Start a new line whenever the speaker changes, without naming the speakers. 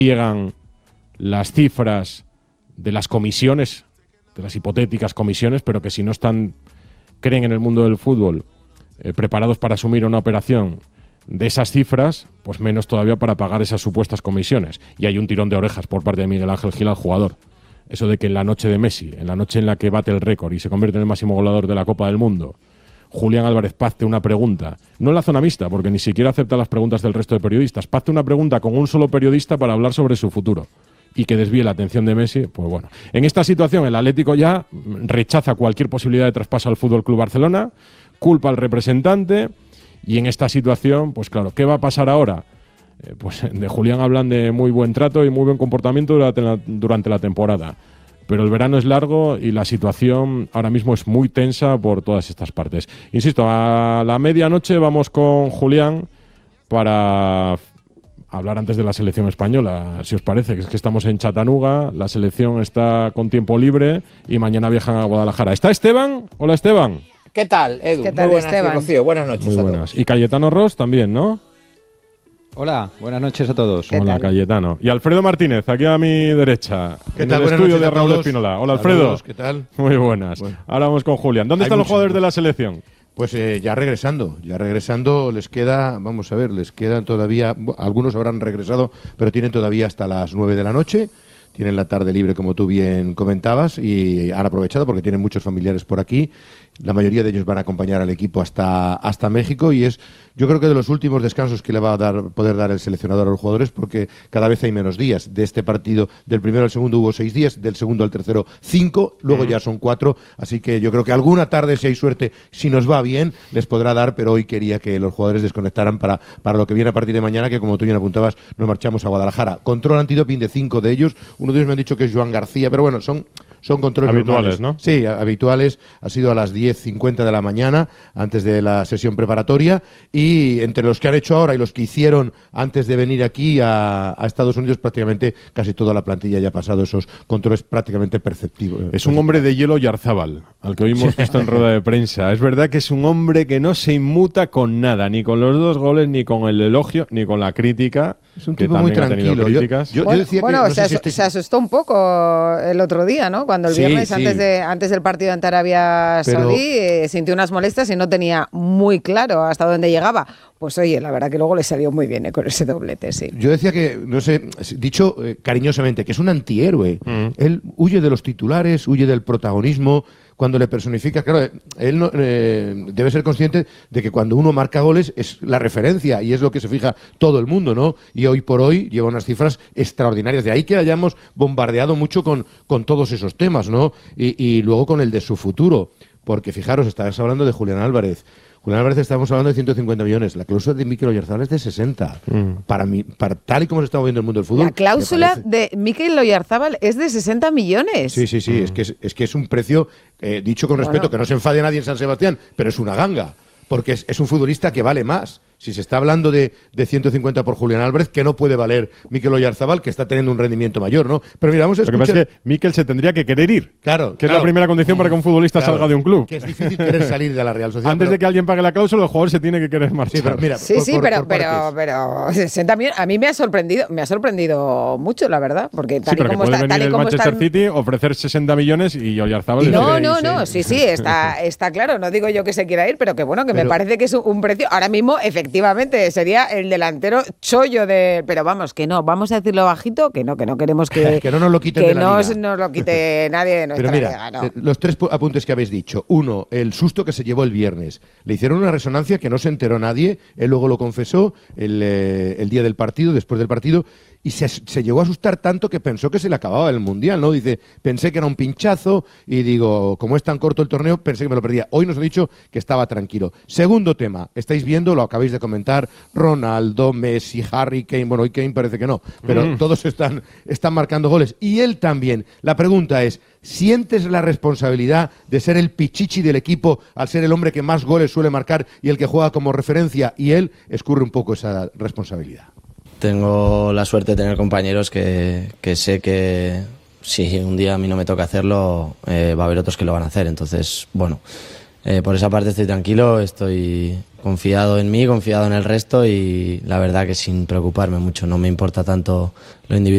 llegan las cifras de las comisiones, de las hipotéticas comisiones, pero que si no creen en el mundo del fútbol preparados para asumir una operación de esas cifras, pues menos todavía para pagar esas supuestas comisiones. Y hay un tirón de orejas por parte de Miguel Ángel Gil al jugador. Eso de que en la noche de Messi, en la noche en la que bate el récord y se convierte en el máximo goleador de la Copa del Mundo, Julián Álvarez pacte una pregunta, no en la zona mixta, porque ni siquiera acepta las preguntas del resto de periodistas, pacte una pregunta con un solo periodista para hablar sobre su futuro y que desvíe la atención de Messi, pues bueno. En esta situación el Atlético ya rechaza cualquier posibilidad de traspaso al Fútbol Club Barcelona, culpa al representante, y en esta situación, pues claro, ¿qué va a pasar ahora? Pues de Julián hablan de muy buen trato y muy buen comportamiento durante la temporada. Pero el verano es largo y la situación ahora mismo es muy tensa por todas estas partes. Insisto, a la medianoche vamos con Julián para hablar antes de la selección española, si os parece, que es que estamos en Chattanooga, la selección está con tiempo libre y mañana viajan a Guadalajara. ¿Está Esteban? Hola, Esteban.
¿Qué tal, Edu?
¿Qué tal,
muy buenas,
Esteban?
Rocío. Buenas noches.
Muy buenas. Y Cayetano Ross también, ¿no?
Hola, buenas noches a todos.
Hola, Cayetano. Y Alfredo Martínez, aquí a mi derecha.
¿Qué
en
tal?
el
Buenas
estudio
noches
de
a
Raúl
todos.
Espinola. Hola, Alfredo.
Saludos, ¿qué tal?
Muy buenas.
Bueno.
Ahora vamos con Julián. ¿Dónde están los jugadores de la selección?
Pues ya regresando, les quedan todavía, algunos habrán regresado, pero tienen todavía hasta las 9 de la noche. Tienen la tarde libre, como tú bien comentabas, y han aprovechado porque tienen muchos familiares por aquí. La mayoría de ellos van a acompañar al equipo hasta México y es, yo creo que de los últimos descansos que le va a poder dar el seleccionador a los jugadores, porque cada vez hay menos días. De este partido, del primero al segundo hubo 6 días, del segundo al tercero 5, luego ya son 4. Así que yo creo que alguna tarde, si hay suerte, si nos va bien, les podrá dar, pero hoy quería que los jugadores desconectaran para lo que viene a partir de mañana, que como tú bien apuntabas, nos marchamos a Guadalajara. Control antidoping de 5 de ellos. Uno de ellos me han dicho que es Joan García, pero bueno, son controles
habituales,
normales,
¿no?
Sí, habituales. Ha sido a las 10:50 de la mañana, antes de la sesión preparatoria, y entre los que han hecho ahora y los que hicieron antes de venir aquí a Estados Unidos, prácticamente casi toda la plantilla ya ha pasado esos controles prácticamente perceptivos.
Es un hombre de hielo Yarzábal, al que hoy hemos visto en rueda de prensa. Es verdad que es un hombre que no se inmuta con nada, ni con los 2 goles, ni con el elogio, ni con la crítica.
Es un tipo muy tranquilo.
Yo decía que, no se asustó un poco el otro día, ¿no? Cuando el viernes, antes del partido ante Arabia Saudí, sintió unas molestias y no tenía muy claro hasta dónde llegaba. Pues oye, la verdad que luego le salió muy bien con ese doblete, sí.
Yo decía que, no sé, dicho cariñosamente, que es un antihéroe. Él huye de los titulares, huye del protagonismo. Cuando le personifica, claro, él no, debe ser consciente de que cuando uno marca goles es la referencia y es lo que se fija todo el mundo, ¿no? Y hoy por hoy lleva unas cifras extraordinarias. De ahí que hayamos bombardeado mucho con todos esos temas, ¿no? Y luego con el de su futuro. Porque fijaros, estabas hablando de Julián Álvarez. Julián Álvarez, estamos hablando de 150 millones. La cláusula de Mikel Oyarzabal es de 60. Para mí, tal y como se está moviendo el mundo del fútbol.
La cláusula de Mikel Oyarzabal es de 60 millones.
Sí. Es que es un precio, dicho con respeto, que no se enfade nadie en San Sebastián, pero es una ganga. Porque es un futbolista que vale más. Si se está hablando de 150 por Julián Álvarez, que no puede valer Mikel Oyarzabal, que está teniendo un rendimiento mayor, ¿no? Pero mira, vamos a escuchar.
Lo que pasa es que Mikel se tendría que querer ir.
Claro.
Que es la primera condición para que un futbolista salga de un club.
Que es difícil querer salir de la Real Sociedad.
Antes de que alguien pague la cláusula, el jugador se tiene que querer marchar.
Sí, pero mira,
pero 60 millones, a mí me ha sorprendido mucho, la verdad, porque tal y como
puede
está,
venir el Manchester City, ofrecer 60 millones y Oyarzabal.
No, sí, está claro. No digo yo que se quiera ir, pero que bueno, que me parece que es un precio. Ahora mismo, efectivamente, sería el delantero chollo de. Pero vamos, que no, vamos a decirlo bajito, que no queremos que
no nos lo quiten de la liga.
Que no nos lo quite nadie de nuestra liga, no.
Los 3 apuntes que habéis dicho. 1, el susto que se llevó el viernes. Le hicieron una resonancia que no se enteró nadie. Él luego lo confesó el día del partido, después del partido. Y se llegó a asustar tanto que pensó que se le acababa el Mundial, ¿no? Dice, pensé que era un pinchazo y digo, como es tan corto el torneo, pensé que me lo perdía. Hoy nos ha dicho que estaba tranquilo. Segundo tema, estáis viendo, lo acabáis de comentar, Ronaldo, Messi, Harry Kane, bueno, hoy Kane parece que no, pero todos están marcando goles. Y él también. La pregunta es, ¿sientes la responsabilidad de ser el pichichi del equipo al ser el hombre que más goles suele marcar y el que juega como referencia? Y él escurre un poco esa responsabilidad.
Tengo la suerte de tener compañeros que sé que si un día a mí no me toca hacerlo, va a haber otros que lo van a hacer. Entonces, bueno, por esa parte estoy tranquilo, estoy confiado en mí, confiado en el resto y la verdad que sin preocuparme mucho, no me importa tanto lo individual.